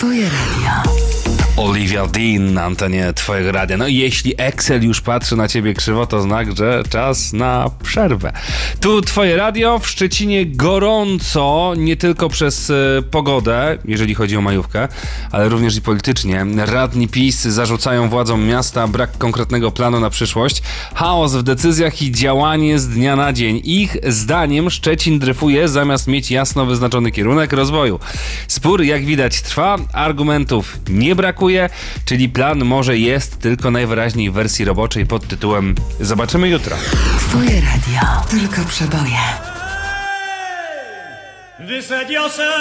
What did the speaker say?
Twoje radio. Olivia Dean na antenie Twojego radia. No i jeśli Excel już patrzy na Ciebie krzywo, to znak, że czas na przerwę. Tu Twoje radio, w Szczecinie gorąco, nie tylko przez pogodę, jeżeli chodzi o majówkę, ale również i politycznie. Radni PiS zarzucają władzom miasta brak konkretnego planu na przyszłość, chaos w decyzjach i działanie z dnia na dzień. Ich zdaniem Szczecin dryfuje, zamiast mieć jasno wyznaczony kierunek rozwoju. Spór, jak widać, trwa, argumentów nie brakuje, czyli plan może jest, tylko najwyraźniej w wersji roboczej pod tytułem Zobaczymy jutro. Twoje radio. Tylko przeboje.